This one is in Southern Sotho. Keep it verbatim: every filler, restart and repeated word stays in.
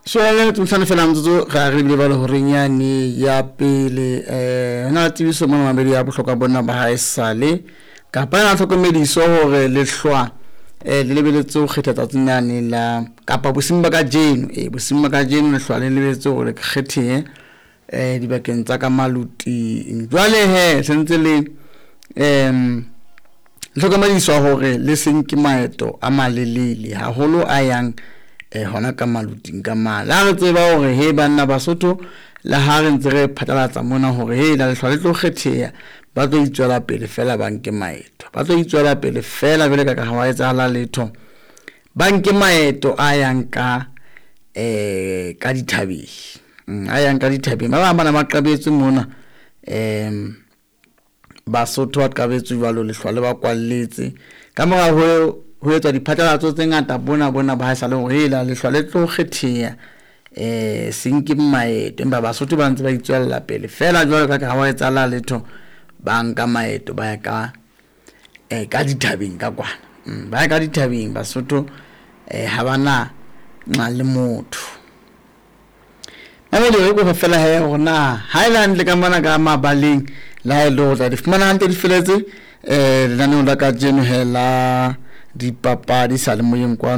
so le tsana fela motso ga re bile ba le horenyane ya pele eh na tsebiso mo mabedi ya bohloka bona ba ha esale ka pa na tlhokomediso hore le hlwa eh le lebeletse go kgetha tsatsanyane la kapa bosimba ka jeno eh bosimba ka jeno le hlwa le lebeletse gore ke kgethe eh di bakeng tsa ka maluti jwale he sentse le em tlhokomediso hore le senke maeto a malelele haholo a yang eh hona ka maluting ka mala re tseba hore he banna Basotho la ha re ntse re phatlalatsa mona hore he la le hlwa le tlo kgethea ba tlo itswela pele fela banke maeto ba tlo itswela pele fela bele ka ka ha etsa la letho banke maeto a yang ka eh ka dithabi a yang ka dithabi ba ba bana ba qabetse mona em Basotho wa qabetse jwalo le hlwa le ba kwalletse ka mora ho ho etsa diphatlalatso tse ngata bona bona ba sa le ho hela le hlwa le tlo kgethea eh senke maeto empa Basotho ba ntse ba itswella pele fela jwalo ka ka ha etsa la letho banka maeto ba ya ka eh ka dithabeng ka kwana ba ya ka dithabeng Basotho eh ha bana nna le motho ame le go fela he hona Highland le ka mana ka mabaleng la elo tla di fumana ante di feletse eh la no la ka jeno hela di papa di sa le moyeng kwa